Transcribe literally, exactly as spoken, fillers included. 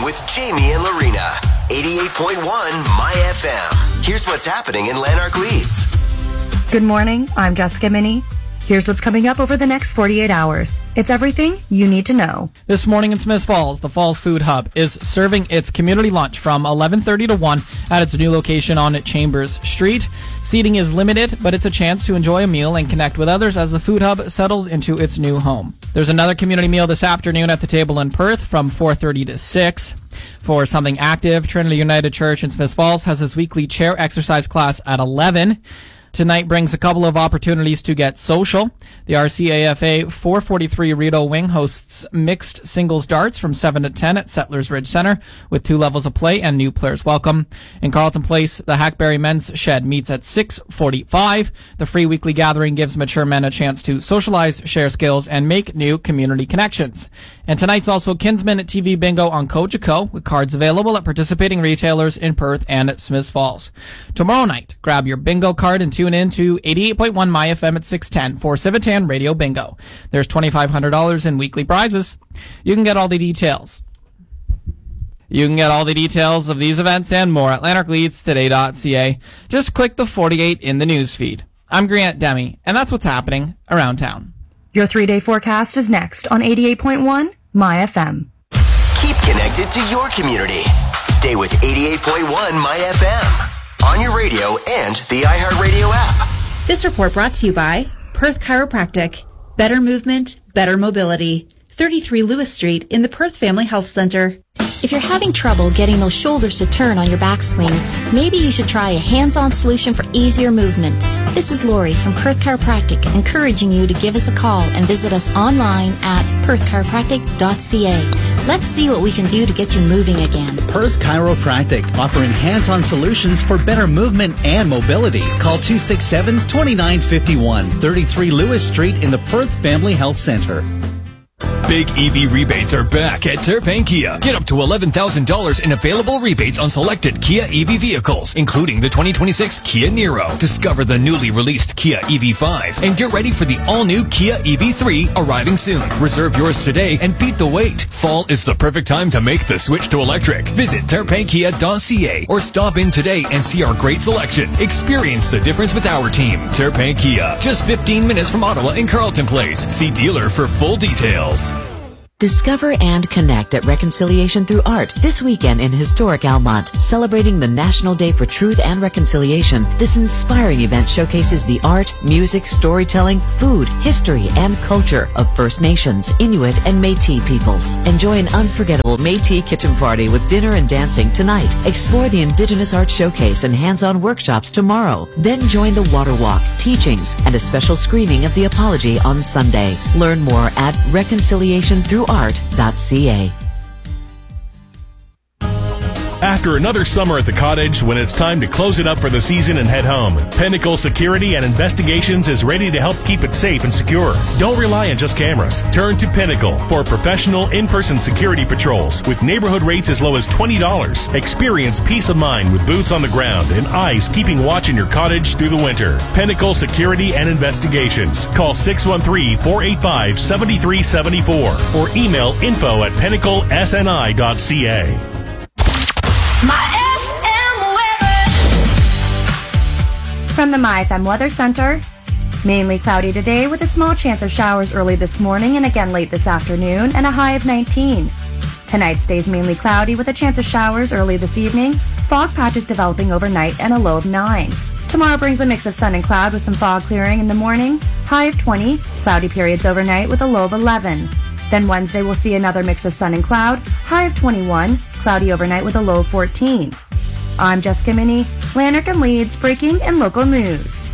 with Jamie and Lorena. eighty-eight point one My F M. Here's what's happening in Lanark Leeds. Good morning. I'm Jessica Minnie. Here's what's coming up over the next forty-eight hours. It's everything you need to know. This morning in Smiths Falls, the Falls Food Hub is serving its community lunch from eleven thirty to one at its new location on Chambers Street. Seating is limited, but it's a chance to enjoy a meal and connect with others as the Food Hub settles into its new home. There's another community meal this afternoon at the table in Perth from four thirty to six. For something active, Trinity United Church in Smiths Falls has its weekly chair exercise class at eleven. Tonight brings a couple of opportunities to get social. The R C A F A four forty-three Rideau Wing hosts mixed singles darts from seven to ten at Settlers Ridge Center with two levels of play and new players welcome. In Carlton Place, the Hackberry Men's Shed meets at six forty-five. The free weekly gathering gives mature men a chance to socialize, share skills, and make new community connections. And tonight's also Kinsman T V Bingo on Cogeco with cards available at participating retailers in Perth and at Smiths Falls. Tomorrow night, grab your bingo card and tune in to eighty-eight point one My F M at six ten for Civitan Radio Bingo. There's twenty-five hundred dollars in weekly prizes. You can get all the details. You can get all the details of these events and more at lanark leeds today dot c a. Just click the forty-eight in the news feed. I'm Grant Demi, and that's what's happening around town. Your three-day forecast is next on eighty-eight point one My F M. Keep connected to your community. Stay with eighty-eight point one My F M. On your radio and the iHeartRadio app. This report brought to you by Perth Chiropractic. Better movement, better mobility. thirty-three Lewis Street in the Perth Family Health Center. If you're having trouble getting those shoulders to turn on your backswing, maybe you should try a hands-on solution for easier movement. This is Lori from Perth Chiropractic, encouraging you to give us a call and visit us online at perth chiropractic dot c a. Let's see what we can do to get you moving again. Perth Chiropractic, offering hands-on solutions for better movement and mobility. Call two six seven, two nine five one, thirty-three Lewis Street in the Perth Family Health Center. Big E V rebates are back at Terpain Kia. Get up to eleven thousand dollars in available rebates on selected Kia E V vehicles, including the twenty twenty-six Kia Niro. Discover the newly released Kia E V five and get ready for the all-new Kia E V three arriving soon. Reserve yours today and beat the wait. Fall is the perfect time to make the switch to electric. Visit terpain kia dot c a or stop in today and see our great selection. Experience the difference with our team. Terpain Kia, just fifteen minutes from Ottawa in Carlton Place. See dealer for full details. Discover and connect at Reconciliation Through Art this weekend in historic Almont. Celebrating the National Day for Truth and Reconciliation, this inspiring event showcases the art, music, storytelling, food, history, and culture of First Nations, Inuit, and Métis peoples. Enjoy an unforgettable Métis kitchen party with dinner and dancing tonight. Explore the Indigenous Art Showcase and hands-on workshops tomorrow. Then join the Water Walk, teachings, and a special screening of The Apology on Sunday. Learn more at reconciliation through art dot c a. After another summer at the cottage, when it's time to close it up for the season and head home, Pinnacle Security and Investigations is ready to help keep it safe and secure. Don't rely on just cameras. Turn to Pinnacle for professional in-person security patrols with neighborhood rates as low as twenty dollars. Experience peace of mind with boots on the ground and eyes keeping watch in your cottage through the winter. Pinnacle Security and Investigations. Call six one three, four eight five, seven three seven four or email info at pinnacle s n i dot c a. My F M weather. From the My F M Weather Center, mainly cloudy today with a small chance of showers early this morning and again late this afternoon and a high of nineteen. Tonight stays mainly cloudy with a chance of showers early this evening, fog patches developing overnight and a low of nine. Tomorrow brings a mix of sun and cloud with some fog clearing in the morning, high of twenty, cloudy periods overnight with a low of eleven. Then Wednesday we'll see another mix of sun and cloud, high of twenty-one, cloudy overnight with a low of fourteen. I'm Jessica Minnie, Lanark and Leeds, breaking and local news.